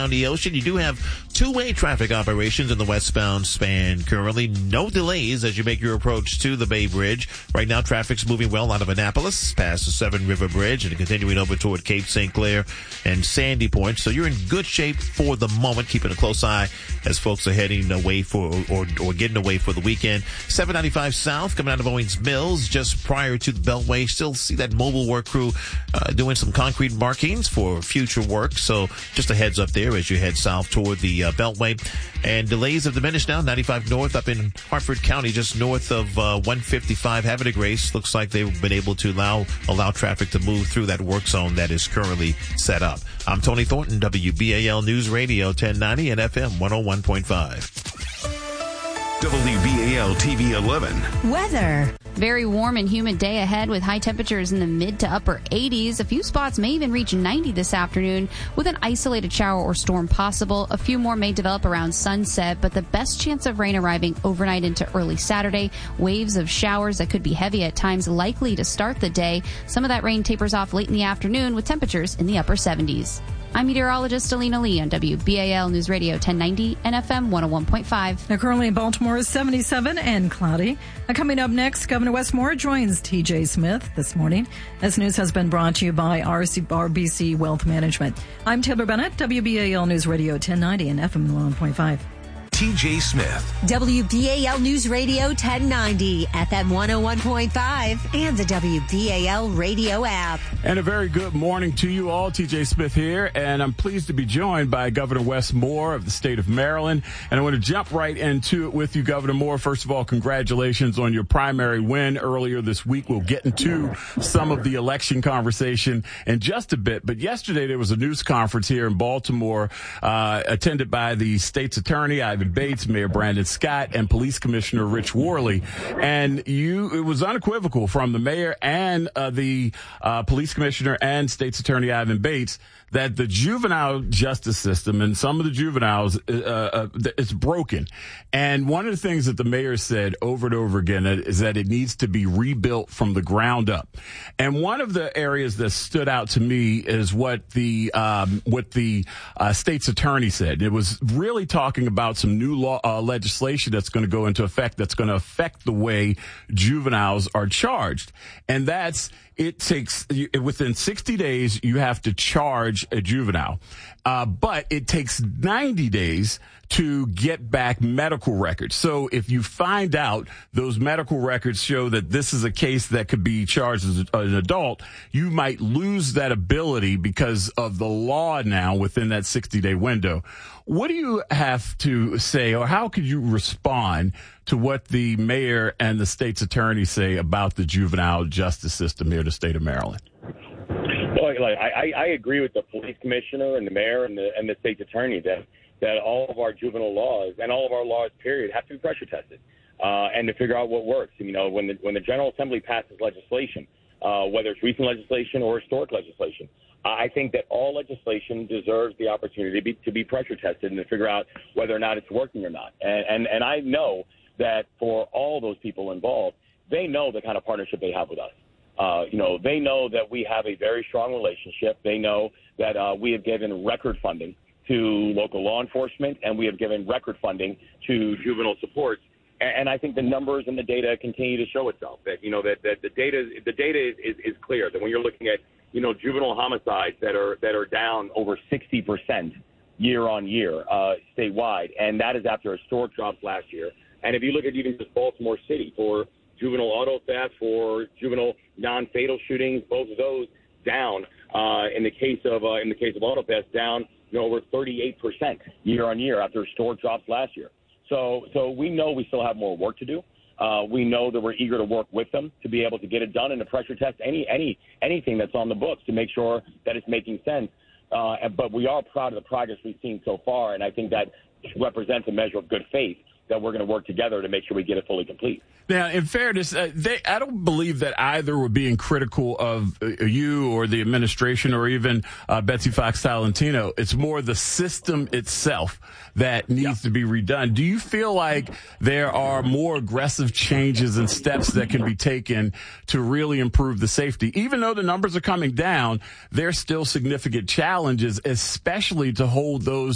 around the ocean. You do have two-way traffic operations in the westbound span currently. No delays as you make your approach to the Bay Bridge. Right now, traffic's moving well out of Annapolis, past the Severn River Bridge, and continuing over toward Cape St. Clair and Sandy Point. So you're in good shape for the moment, keeping a close eye as folks are heading away for or getting away for the weekend. 795 South coming out of Owings Mills just prior to the Beltway. Still see that mobile work crew doing some concrete markings for future work. So just a heads up there as you head south toward the Beltway. And delays have diminished now. 95 North up in Hartford County, just north of 155 Havre de Grace. Looks like they've been able to allow traffic to move through that work zone that is currently set up. I'm Tony Thornton, WBAL News Radio 1090 and FM 101.5. WBAL TV 11. Weather. Very warm and humid day ahead with high temperatures in the mid to upper 80s. A few spots may even reach 90 this afternoon with an isolated shower or storm possible. A few more may develop around sunset, but the best chance of rain arriving overnight into early Saturday. Waves of showers that could be heavy at times likely to start the day. Some of that rain tapers off late in the afternoon with temperatures in the upper 70s. I'm meteorologist Alina Lee on WBAL News Radio 1090 and FM 101.5. Now currently in Baltimore is 77 and cloudy. Coming up next, Governor Wes Moore joins TJ Smith this morning. This news has been brought to you by RBC Wealth Management. I'm Taylor Bennett, WBAL News Radio 1090 and FM 101.5. TJ Smith. WBAL News Radio 1090, FM 101.5, and the WBAL radio app. And a very good morning to you all. TJ Smith here, and I'm pleased to be joined by Governor Wes Moore of the state of Maryland. And I want to jump right into it with you, Governor Moore. First of all, congratulations on your primary win earlier this week. We'll get into some of the election conversation in just a bit. But yesterday there was a news conference here in Baltimore, attended by the state's attorney, Ivan Bates, Mayor Brandon Scott, and Police Commissioner Rich Worley. And it was unequivocal from the mayor and the police commissioner and state's attorney Ivan Bates that the juvenile justice system and some of the juveniles it's broken. And one of the things that the mayor said over and over again is that it needs to be rebuilt from the ground up. And one of the areas that stood out to me is what the state's attorney said. It was really talking about some new law legislation that's going to go into effect that's going to affect the way juveniles are charged. And that's it takes within 60 days you have to charge a juvenile, but it takes 90 days to get back medical records. So if you find out those medical records show that this is a case that could be charged as an adult, you might lose that ability because of the law now within that 60-day window. What do you have to say, or how could you respond to what the mayor and the state's attorney say about the juvenile justice system here in the state of Maryland? Well, I agree with the police commissioner and the mayor and the state's attorney that all of our juvenile laws and all of our laws, period, have to be pressure tested and to figure out what works. You know, when the General Assembly passes legislation, whether it's recent legislation or historic legislation, I think that all legislation deserves the opportunity to be pressure tested and to figure out whether or not it's working or not. And I know that for all those people involved, they know the kind of partnership they have with us. They know that we have a very strong relationship. They know that we have given record funding to local law enforcement, and we have given record funding to juvenile supports. And I think the numbers and the data continue to show itself that the data is clear that when you're looking at juvenile homicides that are down over 60% year on year statewide, and that is after historic drops last year. And if you look at even just Baltimore City for juvenile auto theft, for juvenile non-fatal shootings, both of those down in the case of auto theft down over 38% year on year after historic drops last year. So we know we still have more work to do. We know that we're eager to work with them to be able to get it done and to pressure test anything that's on the books to make sure that it's making sense. But we are proud of the progress we've seen so far, and I think that represents a measure of good faith that we're going to work together to make sure we get it fully complete. Now, in fairness, I don't believe that either were being critical of you or the administration or even Betsy Fox Talentino. It's more the system itself that needs to be redone. Do you feel like there are more aggressive changes and steps that can be taken to really improve the safety? Even though the numbers are coming down, there's still significant challenges, especially to hold those